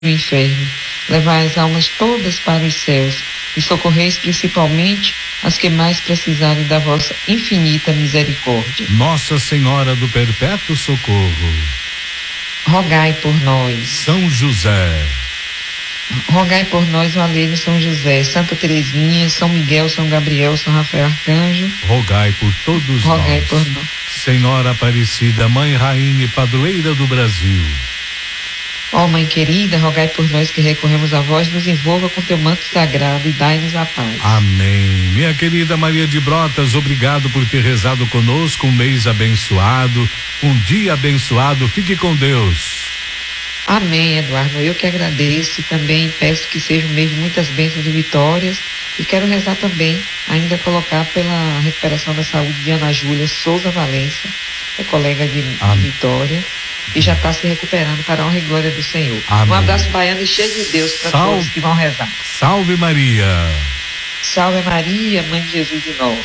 do inferno, levai as almas todas para os céus e socorreis principalmente as que mais precisarem da vossa infinita misericórdia. Nossa Senhora do Perpétuo Socorro, rogai por nós. São José, rogai por nós, valei São José, Santa Teresinha, São Miguel, São Gabriel, São Rafael Arcanjo, rogai por todos rogai nós. Por nós. Senhora Aparecida, Mãe, Rainha e Padroeira do Brasil, ó Mãe querida, rogai por nós que recorremos a vós, nos envolva com teu manto sagrado e dai-nos a paz. Amém. Minha querida Maria de Brotas, obrigado por ter rezado conosco, um mês abençoado, um dia abençoado, fique com Deus. Amém, Eduardo, eu que agradeço e também peço que seja um mês de muitas bênçãos e vitórias, e quero rezar também, ainda colocar pela recuperação da saúde de Ana Júlia Souza Valença, é colega de Vitória, e já está se recuperando para a honra e glória do Senhor. Amém. Um abraço baiano e cheio de Deus para todos que vão rezar. Salve Maria. Salve Maria, Mãe de Jesus de nós.